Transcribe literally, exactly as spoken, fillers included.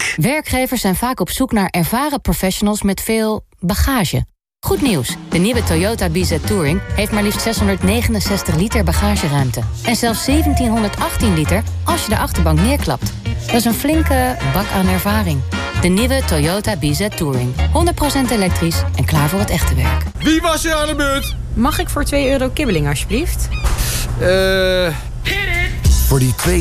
Kink. Werkgevers zijn vaak op zoek naar ervaren professionals met veel bagage. Goed nieuws, de nieuwe Toyota B Z Touring heeft maar liefst zeshonderdnegenenzestig liter bagageruimte. En zelfs zeventienhonderdachttien liter als je de achterbank neerklapt. Dat is een flinke bak aan ervaring. De nieuwe Toyota B Z Touring. honderd procent elektrisch en klaar voor het echte werk. Wie was er aan de beurt? Mag ik voor twee euro kibbeling alsjeblieft? Eh... Voor die twee